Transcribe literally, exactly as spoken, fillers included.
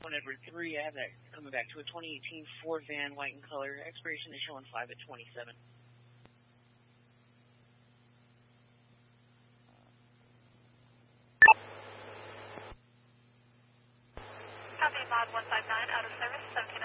One Edward three, I have that coming back to a twenty eighteen Ford van, white in color. Expiration is showing five at twenty-seven. Copy, Mod one five nine, out of service, seventeen